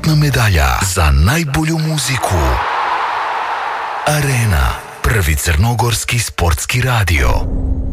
zlatna medalja za najbolju muziku. Arena, prvi crnogorski sportski radio.